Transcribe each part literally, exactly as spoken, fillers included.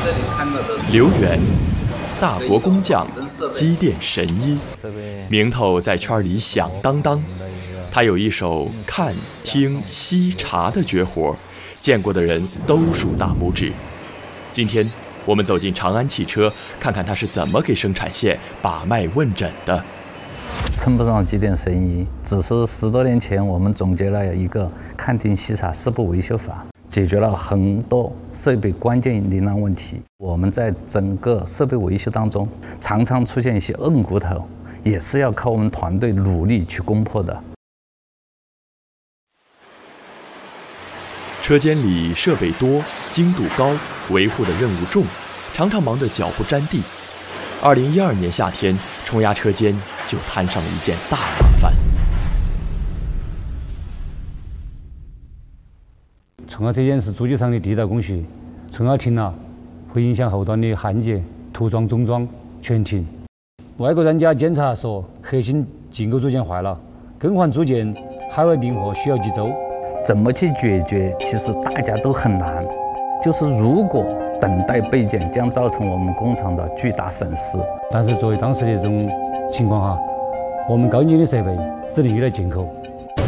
刘源，大国工匠，机电神医，名头在圈里响当当。他有一手看、听、吸、查的绝活，见过的人都竖大拇指。今天我们走进长安汽车，看看他是怎么给生产线把脉问诊的。 称不上机电神医，只是十多年前我们总结了一个看听吸查四步维修法，解决了很多设备关键灵难问题。我们在整个设备维修当中，常常出现一些硬骨头，也是要靠我们团队努力去攻破的。 车间里设备多，精度高，维护的任务重，常常忙得脚不沾地。二零一二年夏天，冲压车间就摊上了一件大麻烦。 冲压车间是主机厂的第一道工序，冲压停了，会影响后端的焊接、涂装、总装全停。外国专家检查说，核心进口组件坏了，更换组件海外订货需要几周。 怎么去解决？其实大家都很难。就是如果等待备件，将造成我们工厂的巨大损失。 但是作为当时的这种情况哈，我们高精的设备只能依赖进口。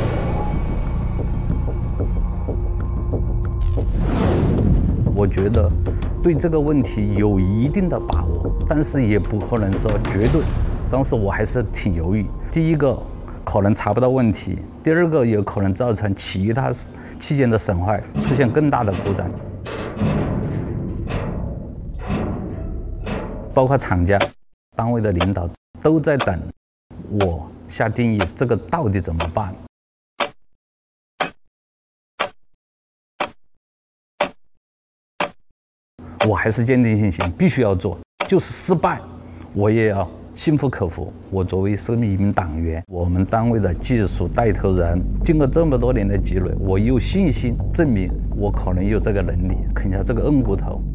我觉得对这个问题有一定的把握，但是也不可能说绝对。当时我还是挺犹豫。第一个，可能查不到问题；第二个，有可能造成其他器件的损坏，出现更大的故障。包括厂家、单位的领导都在等我下定义，这个到底怎么办？我还是坚定信心，必须要做，就是失败，我也要心服口服。我作为是一名党员，我们单位的技术带头人，经过这么多年的积累，我有信心证明我可能有这个能力，啃下这个硬骨头。